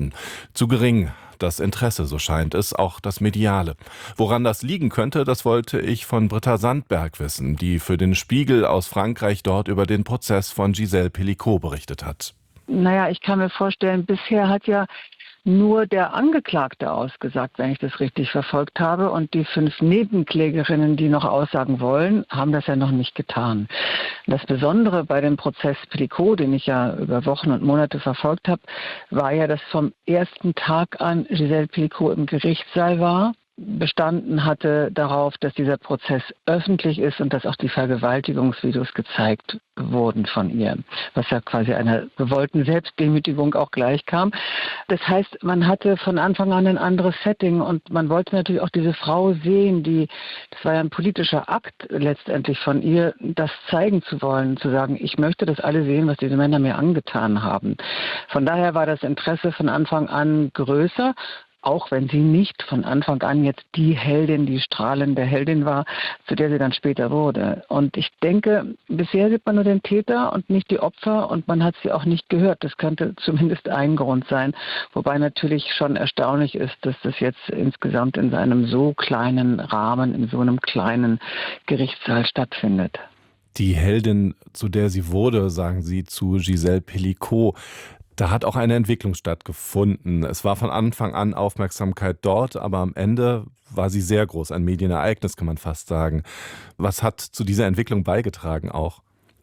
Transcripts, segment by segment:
berichten. Zu gering. Das Interesse, so scheint es, auch das Mediale. Woran das liegen könnte, das wollte ich von Britta Sandberg wissen, die für den Spiegel aus Frankreich dort über den Prozess von Gisèle Pelicot berichtet hat. Naja, ich kann mir vorstellen, bisher hat ja nur der Angeklagte ausgesagt, wenn ich das richtig verfolgt habe. Und die 5 Nebenklägerinnen, die noch aussagen wollen, haben das ja noch nicht getan. Das Besondere bei dem Prozess Pelicot, den ich ja über Wochen und Monate verfolgt habe, war ja, dass vom ersten Tag an Gisèle Pelicot im Gerichtssaal war, bestanden hatte darauf, dass dieser Prozess öffentlich ist und dass auch die Vergewaltigungsvideos gezeigt wurden von ihr, was ja quasi einer gewollten Selbstdemütigung auch gleichkam. Das heißt, man hatte von Anfang an ein anderes Setting und man wollte natürlich auch diese Frau sehen, das war ja ein politischer Akt letztendlich von ihr, das zeigen zu wollen, zu sagen, ich möchte, dass alle sehen, was diese Männer mir angetan haben. Von daher war das Interesse von Anfang an größer, auch wenn sie nicht von Anfang an jetzt die Heldin, die strahlende Heldin war, zu der sie dann später wurde. Und ich denke, bisher sieht man nur den Täter und nicht die Opfer und man hat sie auch nicht gehört. Das könnte zumindest ein Grund sein. Wobei natürlich schon erstaunlich ist, dass das jetzt insgesamt in einem so kleinen Rahmen, in so einem kleinen Gerichtssaal stattfindet. Die Heldin, zu der sie wurde, sagen Sie zu Gisèle Pelicot. Da hat auch eine Entwicklung stattgefunden. Es war von Anfang an Aufmerksamkeit dort, aber am Ende war sie sehr groß, ein Medienereignis, kann man fast sagen. Was hat zu dieser Entwicklung beigetragen auch?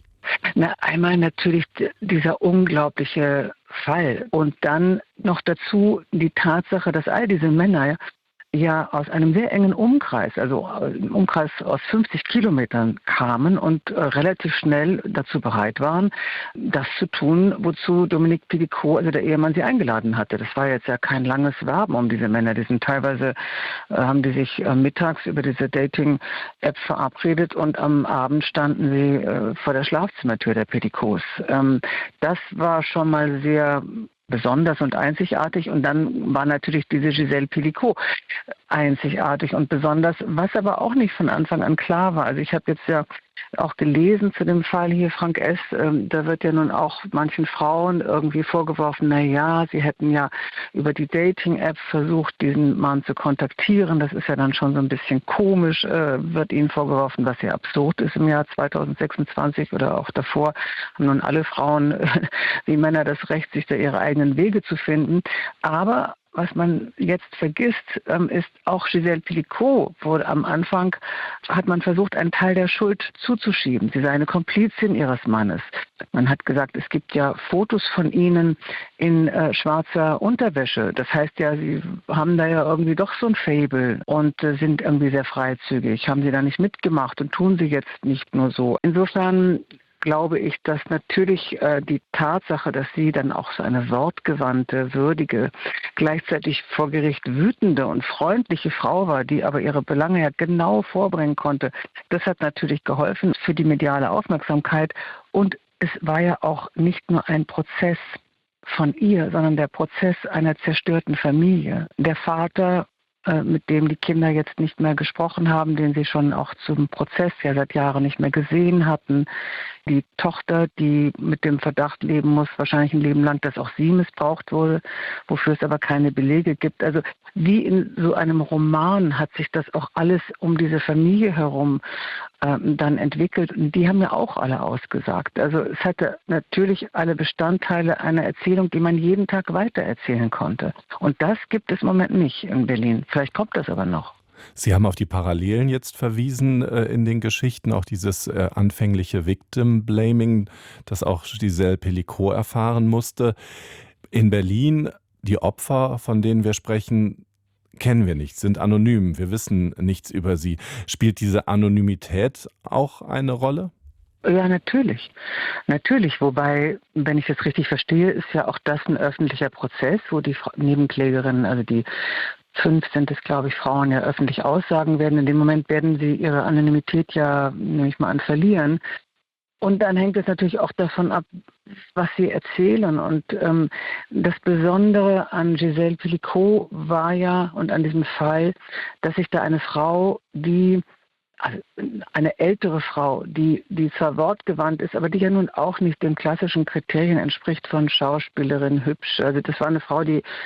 Na, einmal natürlich dieser unglaubliche Fall und dann noch dazu die Tatsache, dass all diese Männer ja aus einem sehr engen Umkreis, also im Umkreis aus 50 Kilometern kamen und relativ schnell dazu bereit waren, das zu tun, wozu Dominique Pelicot, also der Ehemann, sie eingeladen hatte. Das war jetzt ja kein langes Werben um diese Männer. Die sind teilweise, haben die sich mittags über diese Dating-App verabredet und am Abend standen sie vor der Schlafzimmertür der Pelicots. Das war schon mal sehr besonders und einzigartig und dann war natürlich diese Gisèle Pelicot einzigartig und besonders, was aber auch nicht von Anfang an klar war. Also ich habe jetzt ja auch gelesen zu dem Fall hier, Frank S., da wird ja nun auch manchen Frauen irgendwie vorgeworfen, na ja, sie hätten ja über die Dating-App versucht, diesen Mann zu kontaktieren. Das ist ja dann schon so ein bisschen komisch, wird ihnen vorgeworfen, was ja absurd ist im Jahr 2026 oder auch davor, haben nun alle Frauen wie Männer das Recht, sich da ihre eigenen Wege zu finden. Aber was man jetzt vergisst, ist auch Gisèle Pelicot wurde am Anfang, hat man versucht, einen Teil der Schuld zuzuschieben. Sie sei eine Komplizin ihres Mannes. Man hat gesagt, es gibt ja Fotos von ihnen in schwarzer Unterwäsche. Das heißt ja, sie haben da ja irgendwie doch so ein Faible und sind irgendwie sehr freizügig. Haben sie da nicht mitgemacht und tun sie jetzt nicht nur so. Insofern glaube ich, dass natürlich die Tatsache, dass sie dann auch so eine wortgewandte, würdige, gleichzeitig vor Gericht wütende und freundliche Frau war, die aber ihre Belange ja genau vorbringen konnte, das hat natürlich geholfen für die mediale Aufmerksamkeit. Und es war ja auch nicht nur ein Prozess von ihr, sondern der Prozess einer zerstörten Familie. Der Vater, mit dem die Kinder jetzt nicht mehr gesprochen haben, den sie schon auch zum Prozess ja seit Jahren nicht mehr gesehen hatten. Die Tochter, die mit dem Verdacht leben muss, wahrscheinlich ein Leben lang, dass auch sie missbraucht wurde, wofür es aber keine Belege gibt. Also wie in so einem Roman hat sich das auch alles um diese Familie herum dann entwickelt. Und die haben ja auch alle ausgesagt. Also es hatte natürlich alle Bestandteile einer Erzählung, die man jeden Tag weitererzählen konnte. Und das gibt es im Moment nicht in Berlin. Vielleicht kommt das aber noch. Sie haben auf die Parallelen jetzt verwiesen in den Geschichten, auch dieses anfängliche Victim Blaming, das auch Gisèle Pelicot erfahren musste. In Berlin, die Opfer, von denen wir sprechen, kennen wir nicht, sind anonym. Wir wissen nichts über sie. Spielt diese Anonymität auch eine Rolle? Ja, natürlich. Natürlich. Wobei, wenn ich das richtig verstehe, ist ja auch das ein öffentlicher Prozess, wo die Nebenklägerinnen, also die 5 sind es, glaube ich, Frauen ja öffentlich aussagen werden. In dem Moment werden sie ihre Anonymität ja, nehme ich mal an, verlieren. Und dann hängt es natürlich auch davon ab, was sie erzählen. Und das Besondere an Gisèle Pelicot war ja, und an diesem Fall, dass sich da eine Frau, also eine ältere Frau, die zwar wortgewandt ist, aber die ja nun auch nicht den klassischen Kriterien entspricht von Schauspielerin, hübsch. Also das war eine Frau, die